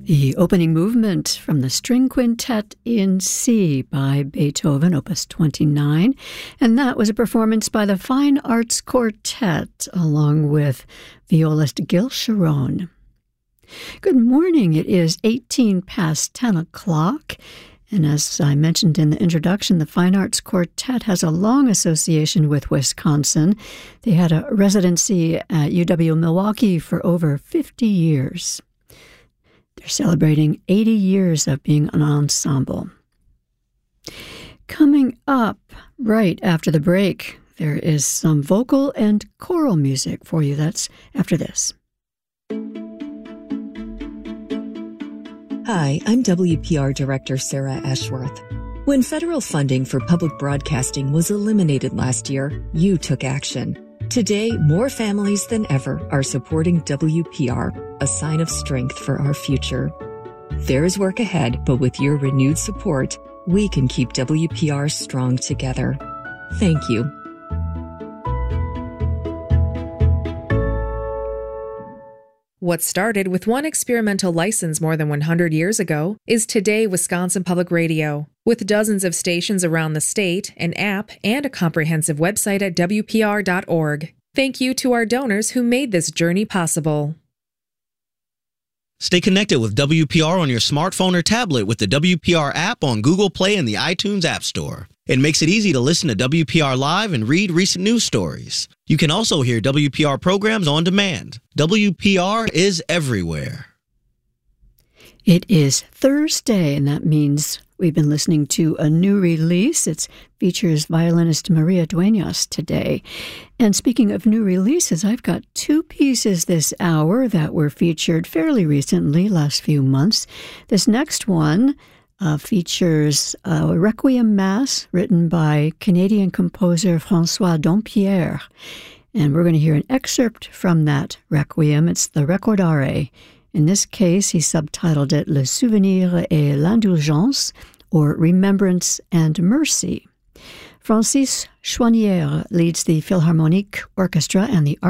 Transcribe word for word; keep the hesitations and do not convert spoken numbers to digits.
The opening movement from the String Quintet in C by Beethoven, Opus twenty-nine, and that was a performance by the Fine Arts Quartet along with violist Gil Sharon. Good morning. It is eighteen past ten o'clock, and as I mentioned in the introduction, the Fine Arts Quartet has a long association with Wisconsin. They had a residency at U W-Milwaukee for over fifty years. They're celebrating eighty years of being an ensemble. Coming up right after the break, there is some vocal and choral music for you. That's after this. Hi, I'm W P R Director Sarah Ashworth. When federal funding for public broadcasting was eliminated last year, you took action. Today, more families than ever are supporting W P R, a sign of strength for our future. There is work ahead, but with your renewed support, we can keep W P R strong together. Thank you. What started with one experimental license more than one hundred years ago is today Wisconsin Public Radio. With dozens of stations around the state, an app, and a comprehensive website at W P R dot org. Thank you to our donors who made this journey possible. Stay connected with W P R on your smartphone or tablet with the W P R app on Google Play and the iTunes App Store. It makes it easy to listen to W P R Live and read recent news stories. You can also hear W P R programs on demand. W P R is everywhere. It is Thursday, and that means we've been listening to a new release. It features violinist Maria Dueñas today. And speaking of new releases, I've got two pieces this hour that were featured fairly recently, last few months. This next one uh, features a Requiem Mass written by Canadian composer François Dompierre. And we're going to hear an excerpt from that Requiem. It's the Recordare. In this case, he subtitled it Le Souvenir et l'Indulgence, or Remembrance and Mercy. Francis Chouanière leads the Philharmonic Orchestra and the